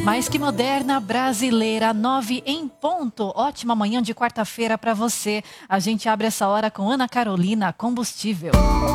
Mais que moderna, brasileira, 9 em ponto. Ótima manhã de quarta-feira para você. A gente abre essa hora com Ana Carolina Combustível.